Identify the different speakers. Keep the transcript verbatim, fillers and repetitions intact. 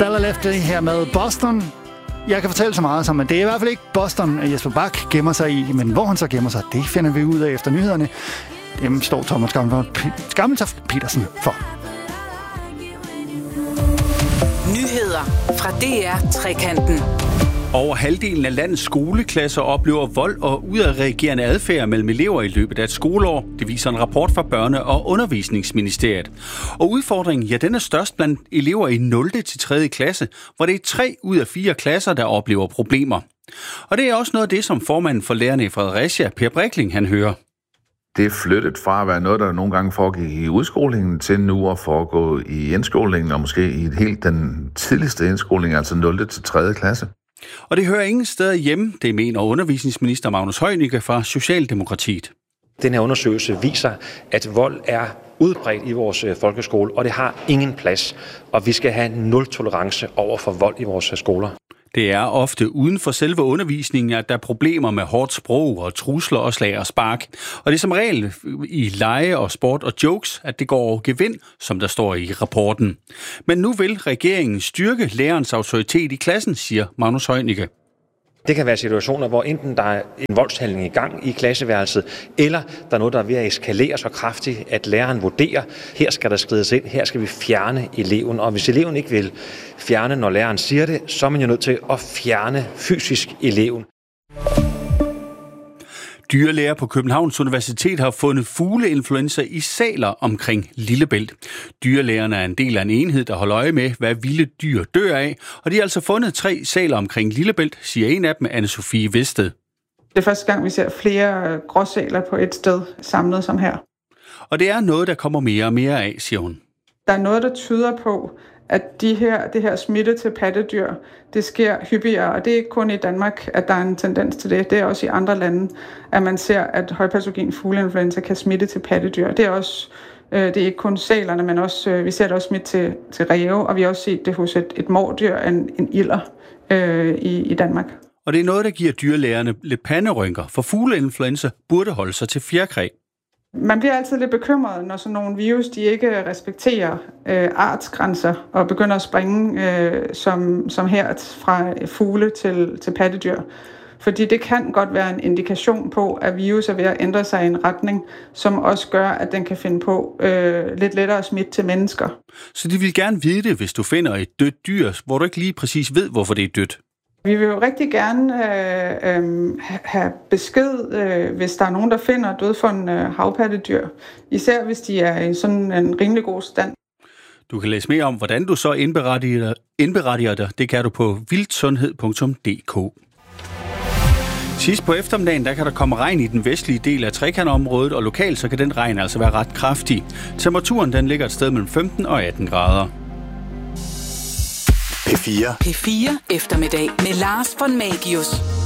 Speaker 1: Bella Lefty her med Boston. Jeg kan fortælle så meget som, at det er i hvert fald ikke Boston, Jesper Bak gemmer sig i, men hvor han så gemmer sig, det finder vi ud af efter nyhederne. Dem står Thomas Gammeltoft Petersen for.
Speaker 2: Nyheder fra D R Trekanten.
Speaker 3: Over halvdelen af landets skoleklasser oplever vold og udadreagerende adfærd mellem elever i løbet af et skoleår. Det viser en rapport fra Børne- og Undervisningsministeriet. Og udfordringen, ja, den er størst blandt elever i nul til tredje klasse, hvor det er tre ud af fire klasser, der oplever problemer. Og det er også noget af det, som formanden for lærerne i Fredericia, Per Brikling, han hører.
Speaker 4: Det er flyttet fra at være noget, der nogle gange foregik i udskolingen, til nu at foregå i indskolingen, og måske i helt den tidligste indskoling, altså nul til tredje klasse.
Speaker 3: Og det hører ingen steder hjemme, det mener undervisningsminister Magnus Heunicke fra Socialdemokratiet.
Speaker 5: Den her undersøgelse viser, at vold er udbredt i vores folkeskole, og det har ingen plads. Og vi skal have nul tolerance over for vold i vores skoler.
Speaker 3: Det er ofte uden for selve undervisningen, at der er problemer med hårdt sprog og trusler og slag og spark. Og det er som regel i lege og sport og jokes, at det går over gevind, som der står i rapporten. Men nu vil regeringen styrke lærerens autoritet i klassen, siger Magnus Heunicke.
Speaker 5: Det kan være situationer, hvor enten der er en voldshandling i gang i klasseværelset, eller der er noget, der er ved at eskalere så kraftigt, at læreren vurderer, her skal der skrides ind, her skal vi fjerne eleven. Og hvis eleven ikke vil fjerne, når læreren siger det, så er man jo nødt til at fjerne fysisk eleven.
Speaker 3: Dyrlæger på Københavns Universitet har fundet fugleinfluenza i sæler omkring Lillebælt. Dyrlægerne er en del af en enhed, der holder øje med, hvad vilde dyr dør af, og de har altså fundet tre sæler omkring Lillebælt, siger en af dem, Anne-Sophie Vested.
Speaker 6: Det er første gang, vi ser flere gråsæler på et sted samlet som her.
Speaker 3: Og det er noget, der kommer mere og mere af, siger hun.
Speaker 6: Der er noget, der tyder på, at de her, det her smitte til pattedyr, det sker hyppigere, og det er ikke kun i Danmark, at der er en tendens til det. Det er også i andre lande, at man ser, at højpatogen fugleinfluenza kan smitte til pattedyr. Det er også, øh, det er ikke kun sælerne, men også, øh, vi ser det også smitte til, til ræve, og vi har også set det hos et, et mårdyr, en, en ilder øh, i, i Danmark.
Speaker 3: Og det er noget, der giver dyrlægerne lidt panderynker, for fugleinfluenza burde holde sig til fjerkræ.
Speaker 6: Man bliver altid lidt bekymret, når sådan nogle virus de ikke respekterer øh, artsgrænser og begynder at springe øh, som, som her fra fugle til, til pattedyr. Fordi det kan godt være en indikation på, at virus er ved at ændre sig i en retning, som også gør, at den kan finde på øh, lidt lettere at smitte til mennesker.
Speaker 3: Så de vil gerne vide det, hvis du finder et dødt dyr, hvor du ikke lige præcis ved, hvorfor det er dødt.
Speaker 6: Vi vil jo rigtig gerne øh, øh, have besked, øh, hvis der er nogen, der finder dødfundne øh, havpattedyr. Især hvis de er i sådan en rimelig god stand.
Speaker 3: Du kan læse mere om, hvordan du så indberettiger, indberettiger dig. Det kan du på vildsundhed punktum d k. Sidst på eftermiddagen, der kan der komme regn i den vestlige del af trekantområdet, og lokalt så kan den regn altså være ret kraftig. Temperaturen den ligger et sted mellem femten og atten grader.
Speaker 2: P fire. P fire eftermiddag med Lars von Magius.